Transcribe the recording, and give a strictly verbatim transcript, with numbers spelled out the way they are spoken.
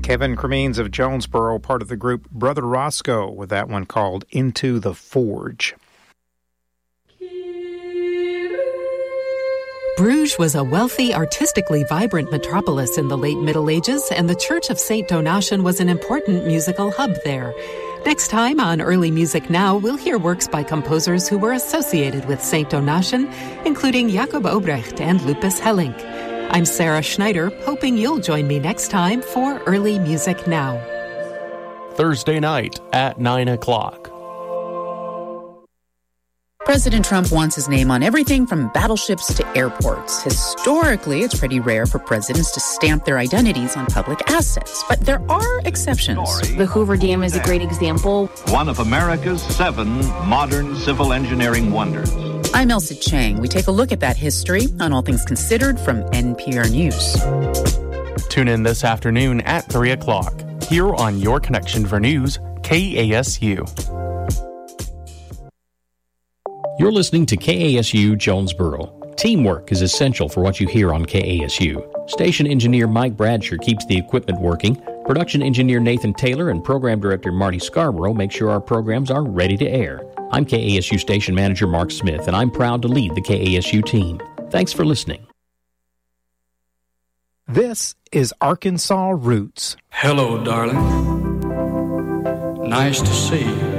Kevin Cremines of Jonesboro, part of the group Brother Roscoe, with that one called Into the Forge. Bruges was a wealthy, artistically vibrant metropolis in the late Middle Ages, and the Church of Saint Donatian was an important musical hub there. Next time on Early Music Now, we'll hear works by composers who were associated with Saint Donatian, including Jacob Obrecht and Lupus Hellink. I'm Sarah Schneider, hoping you'll join me next time for Early Music Now. Thursday night at nine o'clock. President Trump wants his name on everything from battleships to airports. Historically, it's pretty rare for presidents to stamp their identities on public assets, but there are exceptions. The Hoover Dam is a great example. One of America's seven modern civil engineering wonders. I'm Elsa Chang. We take a look at that history on All Things Considered from N P R News. Tune in this afternoon at three o'clock, here on Your Connection for News, K A S U. You're listening to K A S U Jonesboro. Teamwork is essential for what you hear on K A S U. Station engineer Mike Bradsher keeps the equipment working. Production engineer Nathan Taylor and program director Marty Scarborough make sure our programs are ready to air. I'm K A S U station manager Mark Smith, and I'm proud to lead the K A S U team. Thanks for listening. This is Arkansas Roots. Hello, darling. Nice to see you.